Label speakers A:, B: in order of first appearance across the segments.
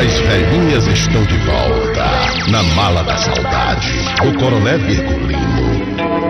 A: As velhinhas estão de volta na Mala da Saudade, do Coronel Virgulino.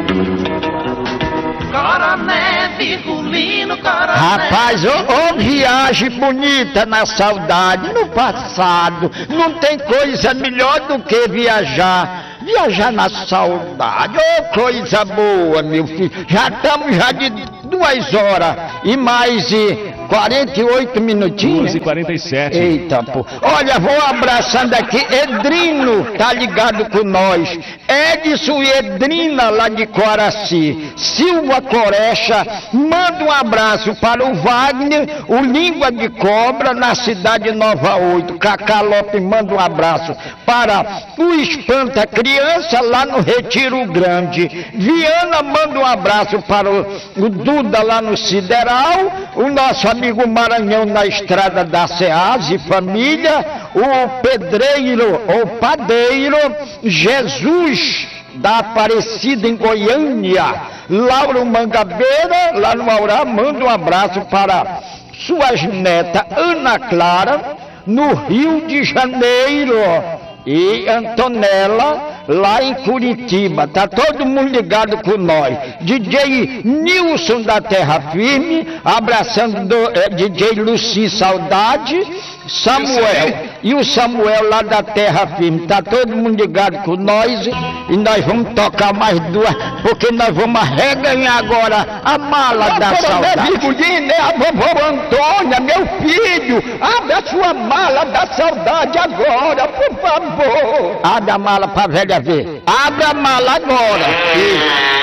B: Coronel Virgulino, coronel.
C: Rapaz, ô viagem bonita na saudade, no passado. Não tem coisa melhor do que viajar. Viajar na saudade, coisa boa, meu filho. Já estamos de 2 horas e mais 48 minutinhos.
D: 2h47.
C: Eita, pô. Olha, vou abraçando aqui. Edrino tá ligado com nós. Edson e Edrina lá de Coraci. Silva Corecha, manda um abraço para o Wagner, o Língua de Cobra, na cidade Nova 8. Cacá Lopes manda um abraço para o Espanta Criança lá no Retiro Grande. Viana manda um abraço para o Duda lá no Sideral. O nosso amigo Maranhão na estrada da Ceasa e família. O pedreiro, ou padeiro, Jesus da Aparecida em Goiânia. Lauro Mangabeira, lá no Aurá, manda um abraço para suas netas Ana Clara, no Rio de Janeiro, e Antonella, lá em Curitiba. Tá todo mundo ligado com nós. DJ Nilson da Terra Firme, abraçando DJ Luci Saudade, Samuel. E o Samuel lá da Terra Firme. Tá todo mundo ligado com nós. E nós vamos tocar mais 2, porque nós vamos arreganhar agora a Mala da Saudade. Virgulino, é a vovó Antônia, meu filho. Abre a sua Mala da Saudade agora, por favor. Abre a mala pra velha ver. Abra a mala agora. Isso.